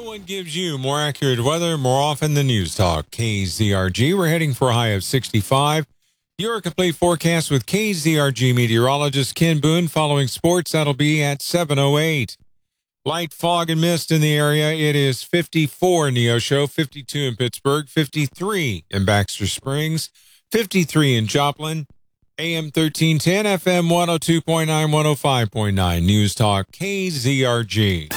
one gives you more accurate weather more often than News Talk. KZRG, we're heading for a high of 65. Your complete forecast with KZRG meteorologist Ken Boone. Following sports, that'll be at 7:08. Light fog and mist in the area. It is 54 in Neosho, 52 in Pittsburgh, 53 in Baxter Springs, 53 in Joplin. AM 1310, FM 102.9, 105.9. News Talk, KZRG.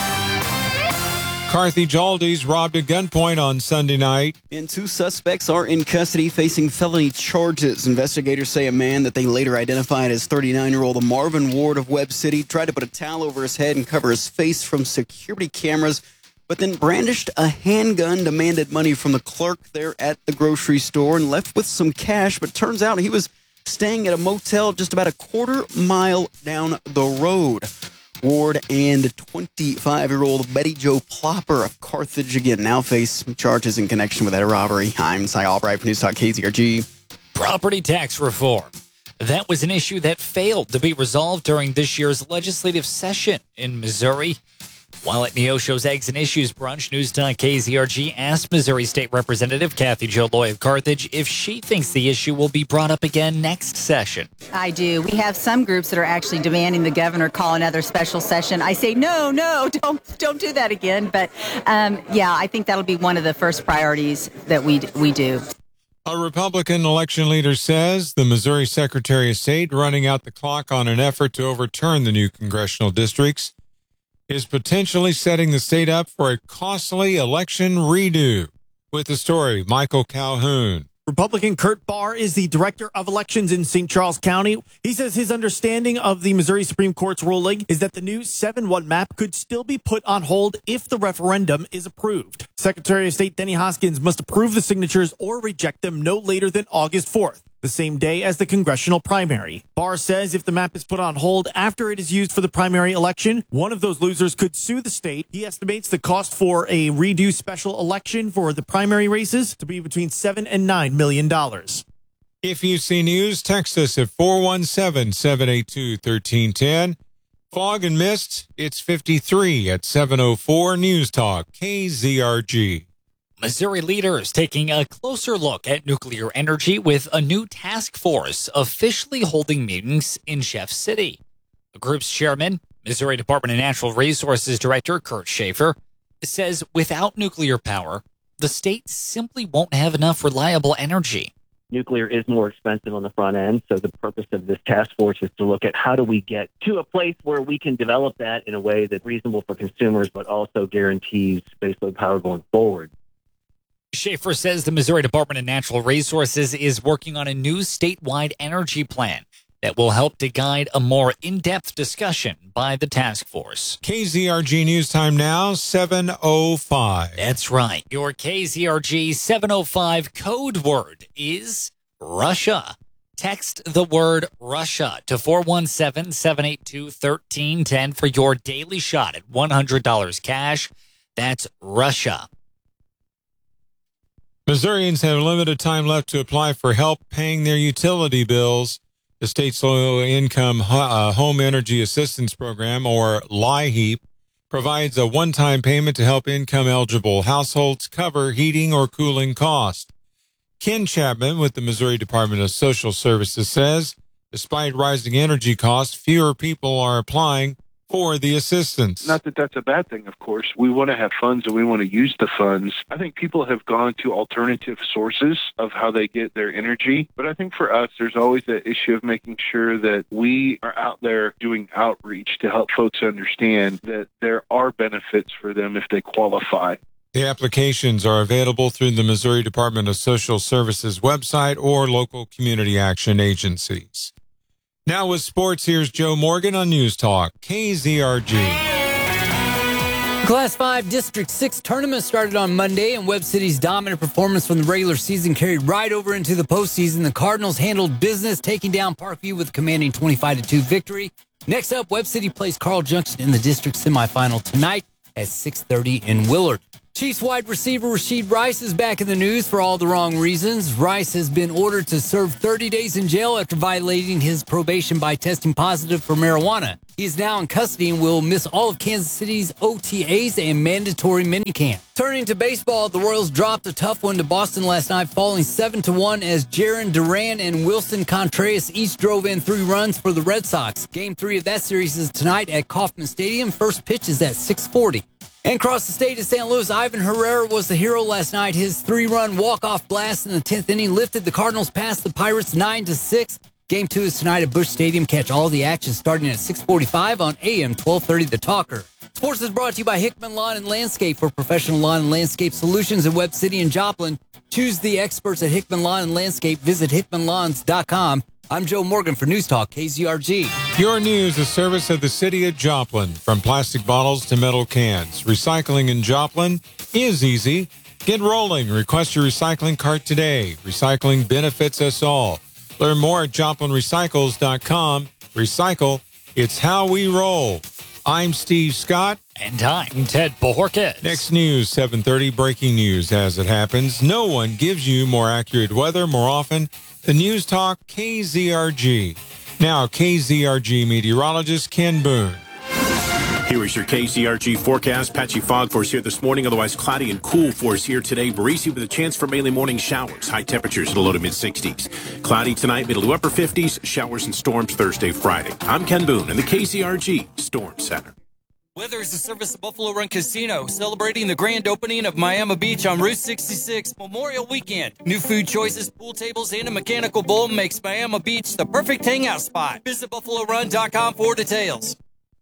Carthage Aldi's robbed at gunpoint on Sunday night. And 2 suspects are in custody facing felony charges. Investigators say a man that they later identified as 39-year-old Marvin Ward of Webb City tried to put a towel over his head and cover his face from security cameras, but then brandished a handgun, demanded money from the clerk there at the grocery store, and left with some cash. But turns out he was staying at a motel just about a quarter-mile down the road. Ward and 25-year-old Betty Jo Plopper of Carthage again now face charges in connection with that robbery. I'm Cy Albright for News Talk KZRG. Property tax reform. That was an issue that failed to be resolved during this year's legislative session in Missouri. While at Neosho's Eggs and Issues brunch, News Talk KZRG asked Missouri State Representative Kathy Jo Loy of Carthage if she thinks the issue will be brought up again next session. I do. We have some groups that are actually demanding the governor call another special session. I say, no, don't do that again. But, I think that'll be one of the first priorities that we do. A Republican election leader says the Missouri Secretary of State running out the clock on an effort to overturn the new congressional districts is potentially setting the state up for a costly election redo. With the story, Michael Calhoun. Republican Kurt Barr is the director of elections in St. Charles County. He says his understanding of the Missouri Supreme Court's ruling is that the new 7-1 map could still be put on hold if the referendum is approved. Secretary of State Denny Hoskins must approve the signatures or reject them no later than August 4th. The same day as the congressional primary. Barr says if the map is put on hold after it is used for the primary election, one of those losers could sue the state. He estimates the cost for a redo special election for the primary races to be between $7 and $9 million. If you see news, text us at 417-782-1310. Fog and mist, it's 53 at 7:04. News Talk, KZRG. Missouri leaders taking a closer look at nuclear energy with a new task force officially holding meetings in Jeff City. The group's chairman, Missouri Department of Natural Resources Director Kurt Schaefer, says without nuclear power, the state simply won't have enough reliable energy. Nuclear is more expensive on the front end, so the purpose of this task force is to look at how do we get to a place where we can develop that in a way that's reasonable for consumers, but also guarantees baseload power going forward. Schaefer says the Missouri Department of Natural Resources is working on a new statewide energy plan that will help to guide a more in-depth discussion by the task force. KZRG News Time now, 7:05. That's right. Your KZRG 705 code word is Russia. Text the word Russia to 417-782-1310 for your daily shot at $100 cash. That's Russia. Missourians have limited time left to apply for help paying their utility bills. The state's low-income home energy assistance program, or LIHEAP, provides a one-time payment to help income-eligible households cover heating or cooling costs. Ken Chapman with the Missouri Department of Social Services says, despite rising energy costs, fewer people are applying for the assistance. Not that that's a bad thing, of course. We want to have funds and we want to use the funds. I think people have gone to alternative sources of how they get their energy. But I think for us, there's always that issue of making sure that we are out there doing outreach to help folks understand that there are benefits for them if they qualify. The applications are available through the Missouri Department of Social Services website or local community action agencies. Now with sports, here's Joe Morgan on News Talk, KZRG. Class 5 District 6 tournament started on Monday, and Webb City's dominant performance from the regular season carried right over into the postseason. The Cardinals handled business, taking down Parkview with a commanding 25-2 victory. Next up, Webb City plays Carl Junction in the district semifinal tonight at 6:30 in Willard. Chiefs wide receiver Rashid Rice is back in the news for all the wrong reasons. Rice has been ordered to serve 30 days in jail after violating his probation by testing positive for marijuana. He is now in custody and will miss all of Kansas City's OTAs and mandatory minicamp. Turning to baseball, the Royals dropped a tough one to Boston last night, falling 7-1 as Jarren Duran and Wilson Contreras each drove in 3 runs for the Red Sox. Game 3 of that series is tonight at Kauffman Stadium. First pitch is at 6:40. And across the state of St. Louis, Ivan Herrera was the hero last night. His 3-run walk-off blast in the 10th inning lifted the Cardinals past the Pirates 9-6. Game 2 is tonight at Busch Stadium. Catch all the action starting at 6:45 on AM 1230 The Talker. Sports is brought to you by Hickman Lawn and Landscape. For professional lawn and landscape solutions in Webb City and Joplin, choose the experts at Hickman Lawn and Landscape. Visit hickmanlawns.com. I'm Joe Morgan for News Talk KZRG. Your news, a service of the city of Joplin. From plastic bottles to metal cans, recycling in Joplin is easy. Get rolling. Request your recycling cart today. Recycling benefits us all. Learn more at joplinrecycles.com. Recycle, it's how we roll. I'm Steve Scott. And I'm Ted Bohorquez. Next news, 7:30, breaking news as it happens. No one gives you more accurate weather more often than News Talk KZRG. Now, KZRG meteorologist Ken Boone. Here is your KZRG forecast. Patchy fog for us here this morning, otherwise cloudy and cool for us here today. Breezy with a chance for mainly morning showers. High temperatures in the low to mid-60s. Cloudy tonight, middle to upper 50s. Showers and storms Thursday, Friday. I'm Ken Boone in the KZRG Storm Center. Weather is a service of Buffalo Run Casino, celebrating the grand opening of Miami Beach on Route 66 Memorial Weekend. New food choices, pool tables, and a mechanical bull makes Miami Beach the perfect hangout spot. Visit BuffaloRun.com for details.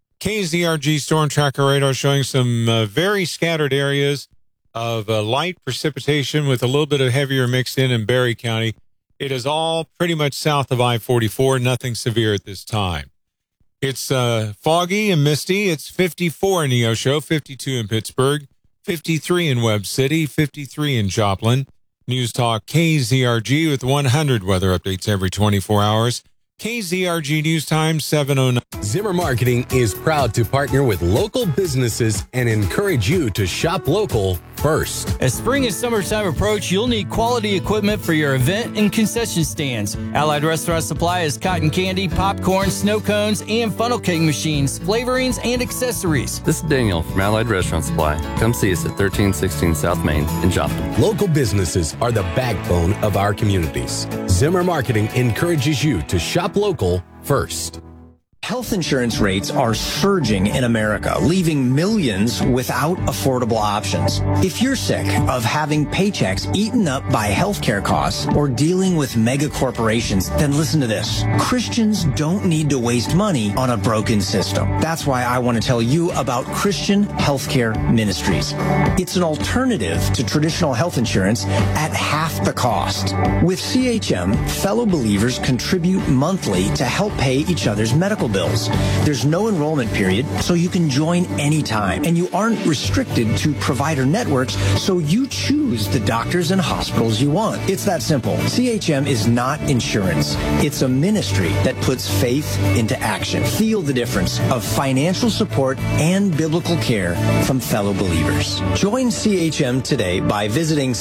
KZRG Storm Tracker radar showing some very scattered areas of light precipitation with a little bit of heavier mixed in Berry County. It is all pretty much south of I-44, nothing severe at this time. It's foggy and misty. It's 54 in Neosho, 52 in Pittsburgh, 53 in Webb City, 53 in Joplin. News Talk KZRG with 100 weather updates every 24 hours. KZRG News Time 7:09. Zimmer Marketing is proud to partner with local businesses and encourage you to shop local first. As spring and summertime approach, you'll need quality equipment for your event and concession stands. Allied Restaurant Supply has cotton candy, popcorn, snow cones, and funnel cake machines, flavorings, and accessories. This is Daniel from Allied Restaurant Supply. Come see us at 1316 South Main in Joplin. Local businesses are the backbone of our communities. Zimmer Marketing encourages you to shop local first. Health insurance rates are surging in America, leaving millions without affordable options. If you're sick of having paychecks eaten up by healthcare costs or dealing with mega corporations, then listen to this. Christians don't need to waste money on a broken system. That's why I want to tell you about Christian Healthcare Ministries. It's an alternative to traditional health insurance at half the cost. With CHM, fellow believers contribute monthly to help pay each other's medical bills. There's no enrollment period, so you can join anytime, and you aren't restricted to provider networks, so you choose the doctors and hospitals you want. It's that simple. CHM is not insurance. It's a ministry that puts faith into action. Feel the difference of financial support and biblical care from fellow believers. Join CHM today by visiting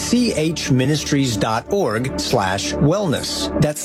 chministries.org/wellness. That's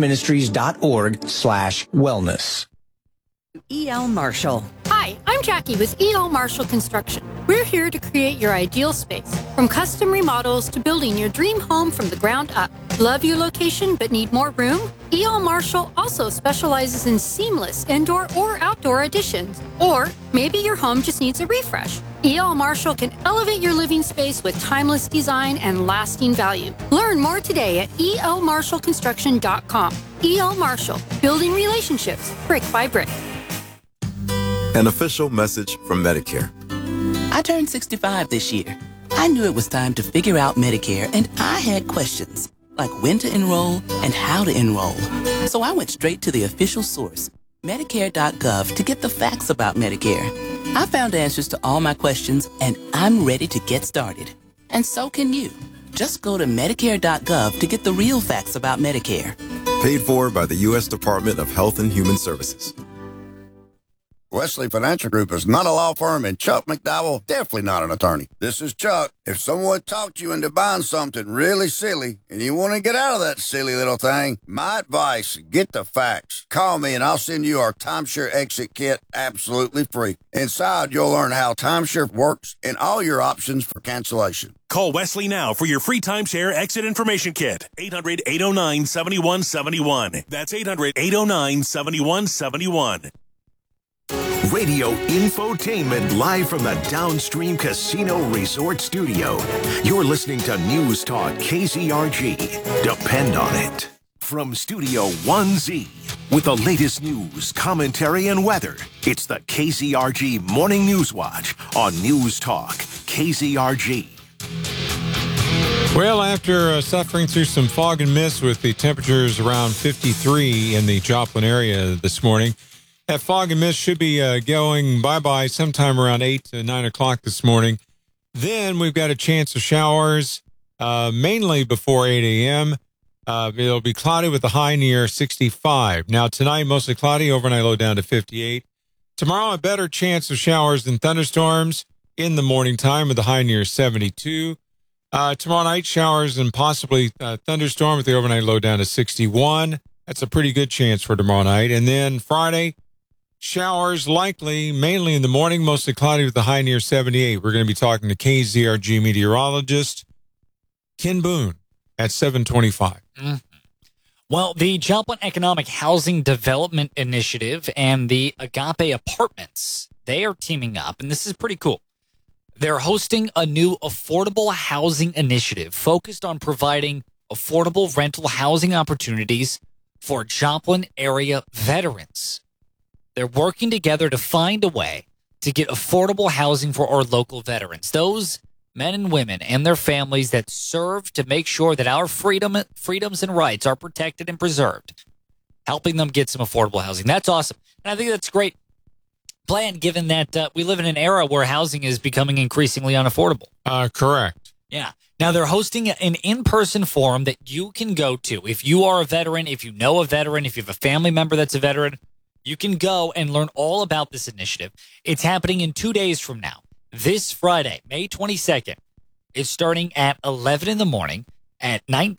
chministries.org/wellness. E.L. Marshall. Hi, I'm Jackie with E.L. Marshall Construction. We're here to create your ideal space, from custom remodels to building your dream home from the ground up. Love your location but need more room? E.L. Marshall also specializes in seamless indoor or outdoor additions. Or maybe your home just needs a refresh. E.L. Marshall can elevate your living space with timeless design and lasting value. Learn more today at elmarshallconstruction.com. E.L. Marshall, building relationships brick by brick. An official message from Medicare. I turned 65 this year. I knew it was time to figure out Medicare, and I had questions, like when to enroll and how to enroll. So I went straight to the official source, Medicare.gov, to get the facts about Medicare. I found answers to all my questions, and I'm ready to get started. And so can you. Just go to Medicare.gov to get the real facts about Medicare. Paid for by the U.S. Department of Health and Human Services. Wesley Financial Group is not a law firm, and Chuck McDowell definitely not an attorney. This is Chuck. If someone talked you into buying something really silly and you want to get out of that silly little thing, my advice, get the facts. Call me and I'll send you our timeshare exit kit absolutely free. Inside, you'll learn how timeshare works and all your options for cancellation. Call Wesley now for your free timeshare exit information kit. 800-809-7171. That's 800-809-7171. Radio infotainment live from the Downstream Casino Resort Studio. You're listening to News Talk KZRG. Depend on it. From Studio 1Z, with the latest news, commentary, and weather, it's the KZRG Morning News Watch on News Talk KZRG. Well, after suffering through some fog and mist with the temperatures around 53 in the Joplin area this morning, that fog and mist should be going bye-bye sometime around 8 to 9 o'clock this morning. Then we've got a chance of showers, mainly before 8 a.m. It'll be cloudy with a high near 65. Now, tonight, mostly cloudy, overnight low down to 58. Tomorrow, a better chance of showers than thunderstorms in the morning time with a high near 72. Tomorrow night, showers and possibly thunderstorm with the overnight low down to 61. That's a pretty good chance for tomorrow night. And then Friday, showers likely, mainly in the morning, mostly cloudy with a high near 78. We're going to be talking to KZRG meteorologist Ken Boone at 7:25. Mm-hmm. Well, the Joplin Economic Housing Development Initiative and the Agape Apartments, they are teaming up, and this is pretty cool. They're hosting a new affordable housing initiative focused on providing affordable rental housing opportunities for Joplin area veterans. They're working together to find a way to get affordable housing for our local veterans, those men and women and their families that serve to make sure that our freedoms and rights are protected and preserved, helping them get some affordable housing. That's awesome. And I think that's a great plan, given that we live in an era where housing is becoming increasingly unaffordable. Correct. Yeah. Now, they're hosting an in-person forum that you can go to. If you are a veteran, if you know a veteran, if you have a family member that's a veteran, you can go and learn all about this initiative. It's happening in 2 days from now. This Friday, May 22nd, it's starting at 11 in the morning at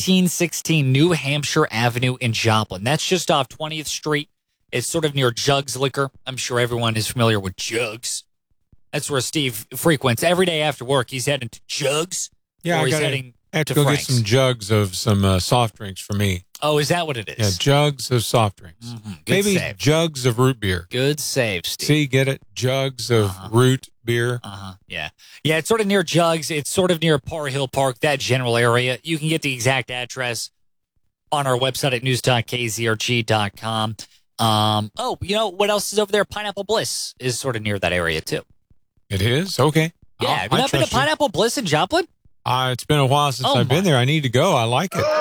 1916 New Hampshire Avenue in Joplin. That's just off 20th Street. It's sort of near Jugs Liquor. I'm sure everyone is familiar with Jugs. That's where Steve frequents. Every day after work, he's heading to Jugs. Yeah, or I he's have heading to go Frank's. get some jugs of some soft drinks for me. Oh, is that what it is? Yeah, jugs of soft drinks. Mm-hmm. Maybe save. jugs of root beer. Good save, Steve. See, get it? Jugs of root beer. Yeah. Yeah, it's sort of near Jugs. It's sort of near Par Hill Park, that general area. You can get the exact address on our website at news.kzrg.com. Oh, you know what else is over there? Pineapple Bliss is sort of near that area, too. It is? Okay. Yeah. Have you not been to Pineapple Bliss in Joplin? It's been a while since I've been there. I need to go. I like it.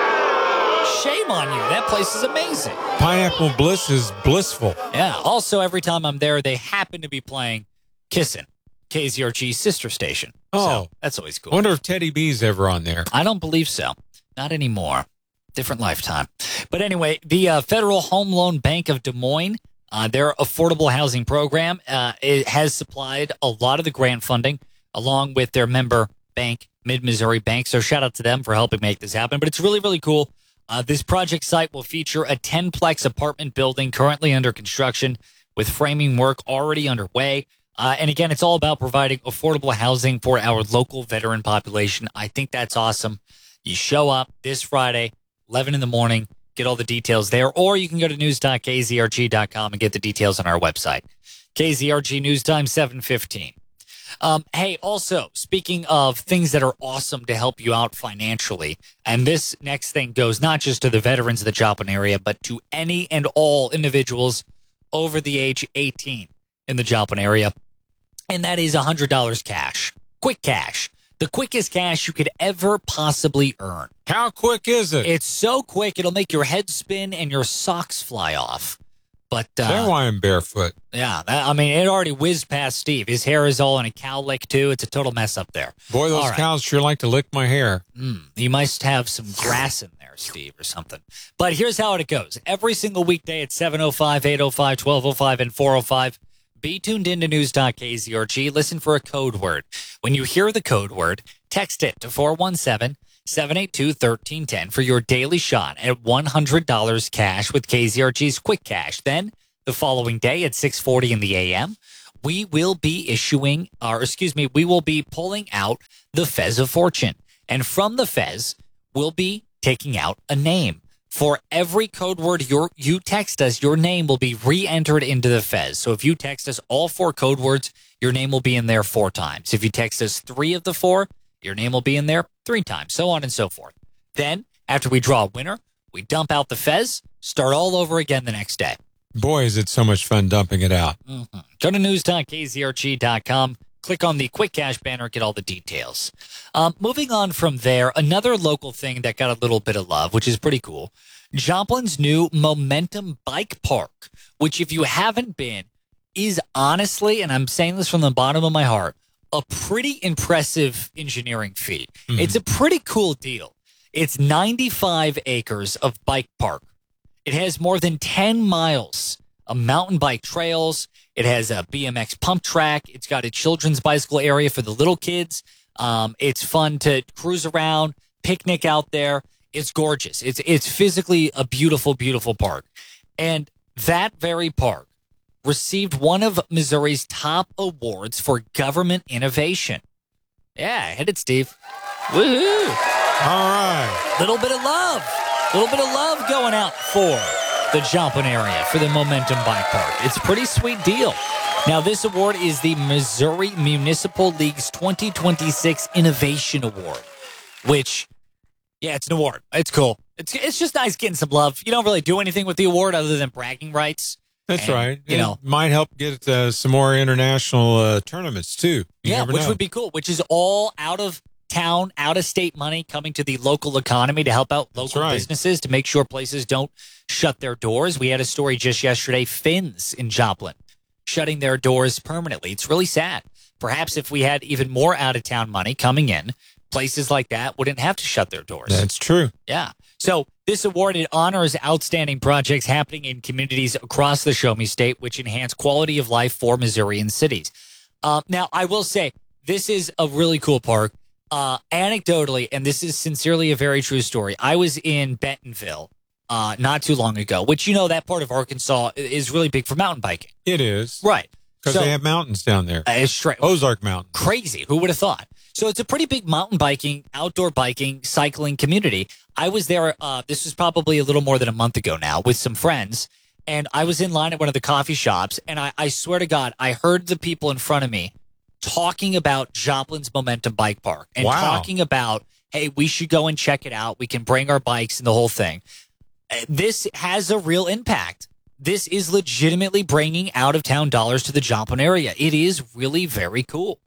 Shame on you. That place is amazing. Pineapple Bliss is blissful. Yeah. Also, every time I'm there, they happen to be playing Kissin', KZRG's sister station. Oh. So that's always cool. I wonder if Teddy B's ever on there. I don't believe so. Not anymore. Different lifetime. But anyway, the Federal Home Loan Bank of Des Moines, their affordable housing program, it has supplied a lot of the grant funding along with their member bank, Mid-Missouri Bank. So shout out to them for helping make this happen. But it's really, really cool. This project site will feature a 10-plex apartment building currently under construction with framing work already underway. And again, it's all about providing affordable housing for our local veteran population. I think that's awesome. You show up this Friday, 11 in the morning, get all the details there, or you can go to news.kzrg.com and get the details on our website. KZRG News Time, 7:15. Hey, also, speaking of things that are awesome to help you out financially, and this next thing goes not just to the veterans of the Joplin area, but to any and all individuals over the age 18 in the Joplin area, and that is $100 cash. Quick cash. The quickest cash you could ever possibly earn. How quick is it? It's so quick, it'll make your head spin and your socks fly off. But that's why I'm barefoot. Yeah, I mean, it already whizzed past Steve. His hair is all in a cow lick, too. It's a total mess up there. Boy, those cows sure like to lick my hair. You must have some grass in there, Steve, or something. But here's how it goes. Every single weekday at 7:05, 8:05, 12:05, and 4:05, Be tuned into News Talk KZRG. Listen for a code word. When you hear the code word, text it to 417-782-1310 for your daily shot at $100 cash with KZRG's Quick Cash. Then, the following day at 6:40 in the a.m., we will be we will be pulling out the Fez of Fortune. And from the Fez, we'll be taking out a name. For every code word you text us, your name will be re-entered into the Fez. So if you text us all 4 code words, your name will be in there 4 times. If you text us 3 of the 4, your name will be in there 3 times, so on and so forth. Then, after we draw a winner, we dump out the Fez, start all over again the next day. Boy, is it so much fun dumping it out. Mm-hmm. Go to news.kzrg.com. Click on the Quick Cash banner, get all the details. Moving on from there, another local thing that got a little bit of love, which is pretty cool. Joplin's new Momentum Bike Park, which if you haven't been, is honestly, and I'm saying this from the bottom of my heart, a pretty impressive engineering feat. Mm-hmm. It's a pretty cool deal. It's 95 acres of bike park. It has more than 10 miles of mountain bike trails. It has a BMX pump track. It's got a children's bicycle area for the little kids. It's fun to cruise around, picnic out there. It's gorgeous. It's physically a beautiful, beautiful park. And that very park received one of Missouri's top awards for government innovation. Yeah, hit it, Steve. Woohoo! All right. Little bit of love going out for the Joplin area for the Momentum Bike Park. It's a pretty sweet deal. Now, this award is the Missouri Municipal League's 2026 Innovation Award, which, yeah, it's an award. It's cool. It's just nice getting some love. You don't really do anything with the award other than bragging rights. That's right. It might help get some more international tournaments, too. Which would be cool, which is all out of town, out-of-state money coming to the local economy to help out local businesses, to make sure places don't shut their doors. We had a story just yesterday, Finn's in Joplin, shutting their doors permanently. It's really sad. Perhaps if we had even more out-of-town money coming in, places like that wouldn't have to shut their doors. That's true. Yeah. So this award, it honors outstanding projects happening in communities across the Show Me State, which enhance quality of life for Missourian cities. Now, I will say, this is a really cool park. Anecdotally, and this is sincerely a very true story, I was in Bentonville not too long ago, which, that part of Arkansas is really big for mountain biking. It is. Right. Because they have mountains down there. It's straight. Ozark Mountain. Crazy. Who would have thought? So it's a pretty big mountain biking, outdoor biking, cycling community. I was there, this was probably a little more than a month ago now, with some friends, and I was in line at one of the coffee shops, and I swear to God, I heard the people in front of me talking about Joplin's Momentum Bike Park and talking about, hey, we should go and check it out. We can bring our bikes and the whole thing. This has a real impact. This is legitimately bringing out-of-town dollars to the Joplin area. It is really very cool.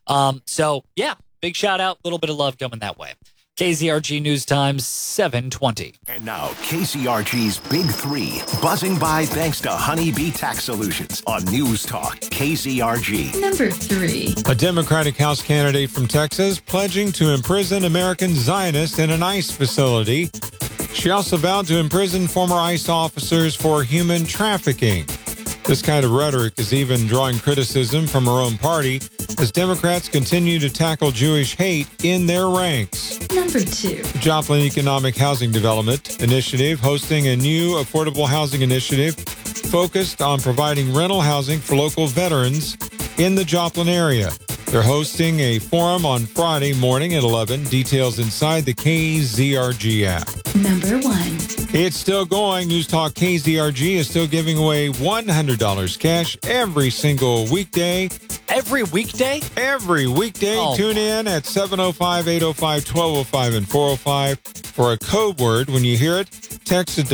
So, yeah, big shout-out, little bit of love coming that way. KZRG News Times, 7:20. And now, KZRG's Big Three, buzzing by thanks to Honeybee Tax Solutions on News Talk, KZRG. Number 3. A Democratic House candidate from Texas pledging to imprison American Zionists in an ICE facility. She also vowed to imprison former ICE officers for human trafficking. This kind of rhetoric is even drawing criticism from her own party as Democrats continue to tackle Jewish hate in their ranks. Number 2. Joplin Economic Housing Development Initiative hosting a new affordable housing initiative focused on providing rental housing for local veterans in the Joplin area. They're hosting a forum on Friday morning at 11. Details inside the KZRG app. Number 1. It's still going. News Talk KZRG is still giving away $100 cash every single weekday. Every weekday? Every weekday. Oh. Tune in at 705, 805, 1205, and 405 for a code word. When you hear it, text it to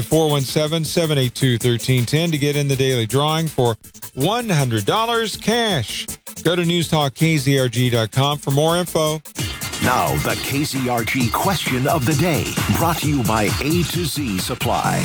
417-782-1310 to get in the daily drawing for $100 cash. Go to newstalkkzrg.com for more info. Now, the KZRG question of the day, brought to you by A to Z Supply.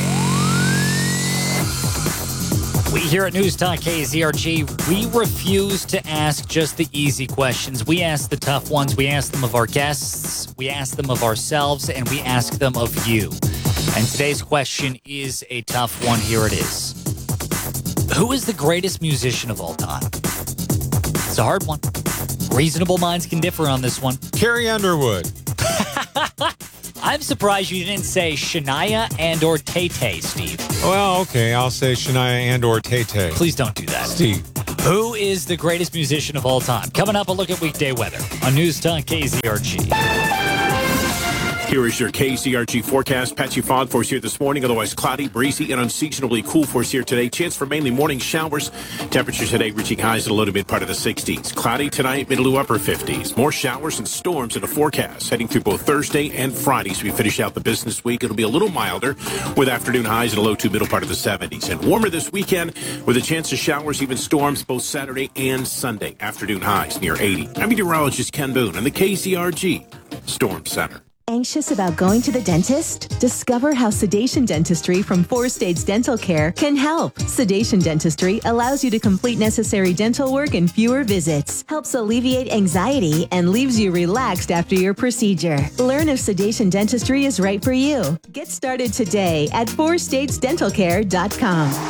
We here at News Talk KZRG, we refuse to ask just the easy questions. We ask the tough ones. We ask them of our guests. We ask them of ourselves, and we ask them of you. And today's question is a tough one. Here it is. Who is the greatest musician of all time? It's a hard one. Reasonable minds can differ on this one. Carrie Underwood. I'm surprised you didn't say Shania and or Tay-Tay, Steve. Well, okay, I'll say Shania and or Tay-Tay. Please don't do that. Steve. Who is the greatest musician of all time? Coming up, a look at weekday weather on News Talk KZRG. Here is your KZRG forecast. Patchy fog for us here this morning. Otherwise cloudy, breezy, and unseasonably cool for us here today. Chance for mainly morning showers. Temperatures today reaching highs in a low to mid part of the 60s. Cloudy tonight, middle to upper 50s. More showers and storms in the forecast heading through both Thursday and Friday. So we finish out the business week. It'll be a little milder with afternoon highs in a low to middle part of the 70s. And warmer this weekend with a chance of showers, even storms both Saturday and Sunday. Afternoon highs near 80. I'm meteorologist Ken Boone in the KZRG Storm Center. Anxious about going to the dentist? Discover how Sedation Dentistry from 4 States Dental Care can help. Sedation Dentistry allows you to complete necessary dental work in fewer visits, helps alleviate anxiety, and leaves you relaxed after your procedure. Learn if Sedation Dentistry is right for you. Get started today at 4statesdentalcare.com.